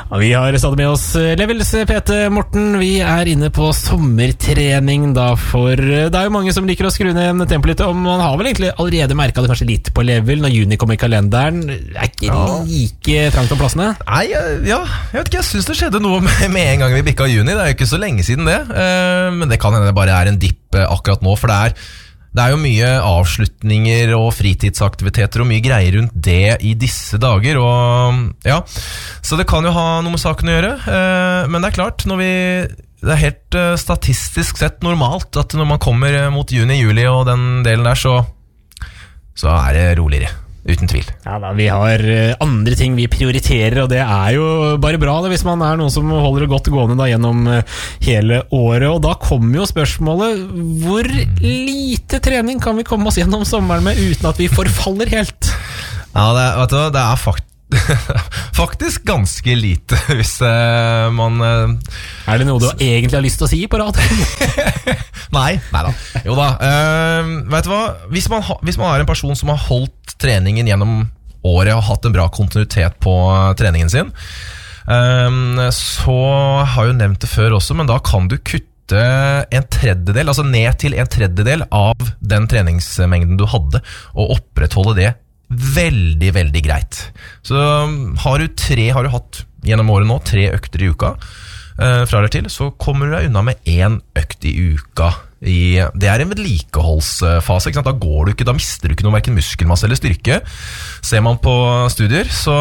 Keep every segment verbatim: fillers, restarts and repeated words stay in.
Og vi har stadig med oss Levels P T Morten. Vi er inne på sommertrening da, for det er jo mange som liker å skru ned tempoet litt, og man har vel egentlig allerede merket det kanskje litt på Level når juni kommer i kalenderen. Det er ikke ja. like trangt om plassene. Nei, ja, jeg vet ikke, jeg synes det skjedde noe med, med en gang vi bikket juni. Det er jo ikke så lenge siden det, uh, men det kan hende det bare er en dipp uh, akkurat nå, for det er Det er jo mye avslutninger og fritidsaktiviteter og mye greier rundt det i disse dager, og ja, så det kan jo ha noe med saken å gjøre, eh, men det er klart, når vi, det er helt eh, statistisk sett normalt at når man kommer mot juni, juli og den delen der, så, så er det roligere. Uten tvil. Ja da, vi har andre ting vi prioriterer, og det er jo bare bra det, hvis man er noen som holder det godt gående da, gjennom hele året. Og da kommer jo spørsmålet, hvor lite trening kan vi komme oss gjennom sommeren med uten at vi forfaller helt? Ja, det, vet du, det er fakt faktisk ganske lite hvis uh, man uh, Er det noe du egentlig har lyst til å si på radioen? Nei, nei da. Jo da, uh, vet du hva? Hvis man, ha, hvis man er en person som har holdt treningen gjennom året og hatt en bra kontinuitet på treningen sin, uh, så har jeg jo nevnt det før også, men da kan du kutte en tredjedel, altså ned til en tredjedel av den treningsmengden du hadde, og opprettholde det veldig, veldig greit. Så har du tre, har du hatt gjennom året nå, tre økter i uka eh, fra eller til, så kommer du deg unna med en økt i uka. I, det er en vedlikeholdsfase, ikke sant? Da går du ikke, da mister du ikke noe hverken muskelmasse eller styrke. Ser man på studier, så,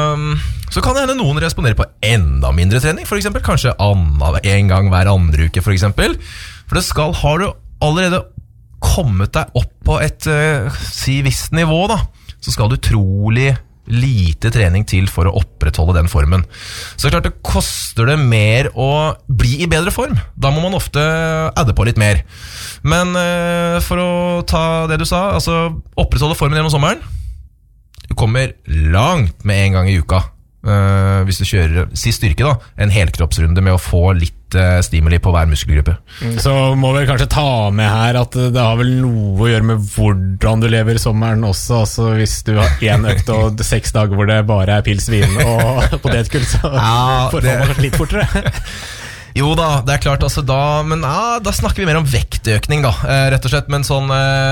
så kan det hende noen responderer på enda mindre trening, for eksempel, kanskje anna, en gang hver andre uke, for eksempel. For det skal, har du allerede kommet deg opp på et, uh, si visst nivå da, så skal du trolig lite trening til for å opprettholde den formen. Så klart det koster det mer å bli i bedre form. Da må man ofte adde på litt mer. Men uh, for å ta det du sa, altså opprettholde formen gjennom sommeren, du kommer langt med en gang i uka. Uh, hvis du kjører, si styrke da, en helkroppsrunde med å få litt uh, stimuli på hver muskelgruppe. Så må vi kanskje ta med her at det har vel noe å gjøre med hvordan du lever sommeren også, altså hvis du har en økt og seks dager hvor det bare er pils, vin og potetgull, så ja, får man kanskje litt fortere. Jo da, det er klart, altså da, men ja, da snakker vi mer om vektøkning da, eh, rett og slett, men sånn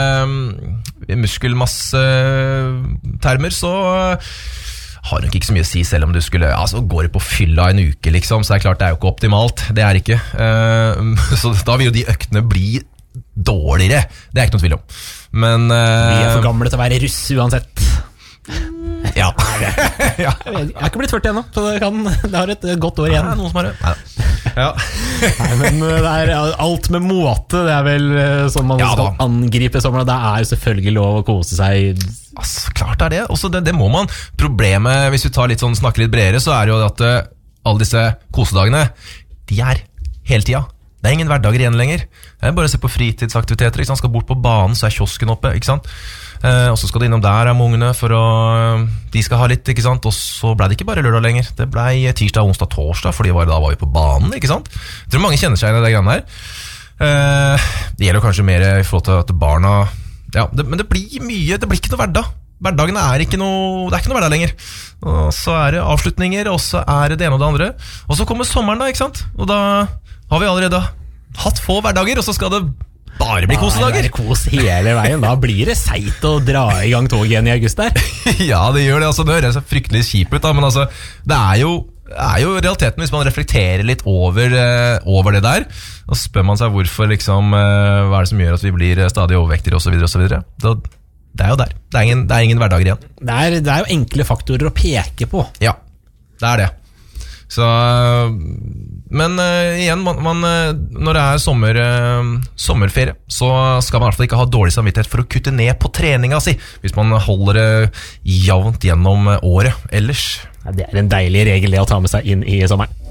eh, muskelmasse-termer, så eh, har nok ikke så mye å si, selv om du skulle, altså går det på fylla en uke liksom, så er det klart det er jo ikke optimalt, det er ikke, uh, så da vil jo de øktene bli dårligere, det er ikke noe tvil om. Men uh, vi er for gamle til å være russ uansett. Ja. Ja. Jeg har ikke blitt førti ennå, så det, kan, det har et godt år igjen. Nei, noen som har det. Nei. Ja. Nei, men det er alt med måte, det er vel sånn man ja, skal angripe sommeren, det er jo selvfølgelig lov å kose seg. Altså, klart er det. Også det, det må man. Problemet, hvis vi tar litt sånn, snakker litt bredere, så er det jo at uh, alle disse kosedagene, de er hele tida. Det er ingen hverdager igjen lenger. Det er bare å se på fritidsaktiviteter, ikke sant? Skal bort på banen, så er kiosken oppe, ikke sant? Uh, og så skal du innom der av ungene for å uh, de skal ha litt, ikke sant? Og så ble det ikke bare lørdag lenger. Det ble tirsdag, onsdag, torsdag, fordi var, da var vi på banen, ikke sant? Jeg tror mange kjenner seg igjen i det greiene der. Uh, det gjelder kanskje mer i forhold til at barna ja, det, men det blir mye, det blir ikke noe hverdag. Hverdagene er ikke noe, det er ikke noe hverdag lenger. Og så er det avslutninger, og så er det det ene og det andre. Og så kommer sommeren da, ikke sant? Og da har vi allerede hatt få hverdager, og så skal det bare bli kosedager. Det er kos hele veien, da blir det seit å dra i gang tog igjen i august der. Ja, det gjør det, altså det høres fryktelig kjip ut da, men altså, det er jo Det er jo realiteten hvis man reflekterer litt over, uh, over det der, og spør man seg hvorfor liksom, uh, hva er det som gjør at vi blir stadig overvektige og så videre og så videre. Da, det er jo der. Det er ingen, det er ingen hverdager igjen. Det er, det er jo enkle faktorer å peke på. Ja, det er det. Så, men uh, igjen, man, man, når det er sommer, uh, sommerferie, så skal man i hvert fall ikke ha dårlig samvittighet for å kutte ned på treninga si, hvis man holder det uh, jevnt gjennom året ellers. Det er en deilig regel det å ta med seg inn i sommeren.